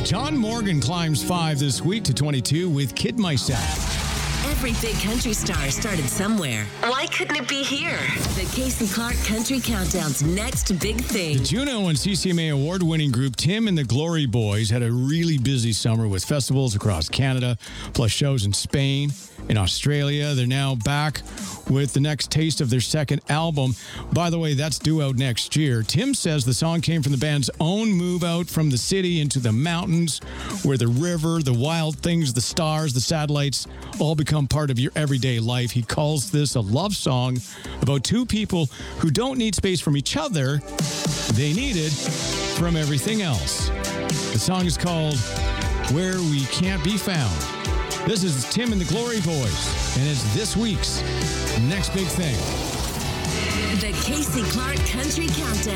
John Morgan climbs 5 this week to 22 with Kid Myself. Every big country star started somewhere. Why couldn't it be here? The Casey Clark Country Countdown's next big thing. The Juno and CCMA award-winning group Tim and the Glory Boys had a really busy summer with festivals across Canada, plus shows in Spain, in Australia. They're now back with the next taste of their second album. By the way, that's due out next year. Tim says the song came from the band's own move out from the city into the mountains, where the river, the wild things, the stars, the satellites all become part of your everyday life. He calls this a love song about two people who don't need space from each other. They need it from everything else. The song is called Where We Can't Be Found. This is Tim and the Glory Boys, and it's this week's next big thing. The Casey Clark Country Countdown.